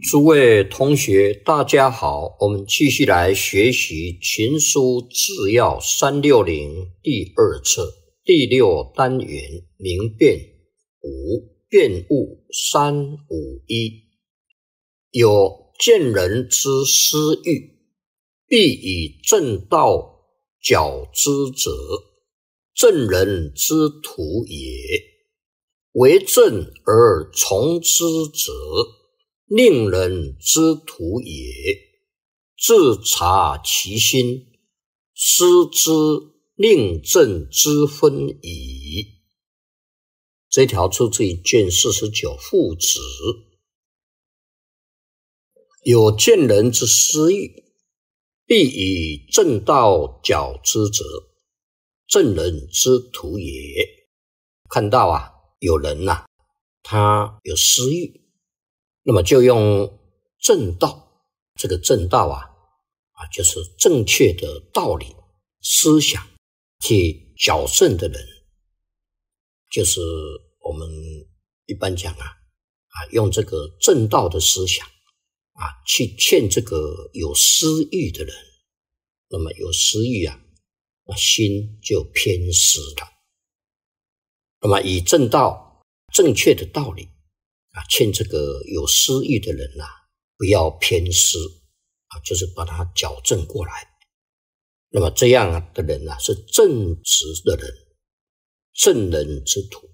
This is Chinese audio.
诸位同学，大家好，我们继续来学习《群书治要360》第二册第六单元明辨5辩误351。有见人之私欲，必以正道矫之者，正人之徒也；为正而从之者，令人之徒也。自察其心，思之令正之分矣。这条出自于卷49父子。有见人之私欲，必以正道矫之者，正人之徒也。看到有人他有私欲，那么就用正道，这个正道就是正确的道理思想去矫正的人，就是我们一般讲用这个正道的思想去劝这个有私欲的人。那么有私欲心就偏私了。那么以正道正确的道理劝这个有私欲的人不要偏私就是把它矫正过来。那么这样的人是正直的人，正人之徒。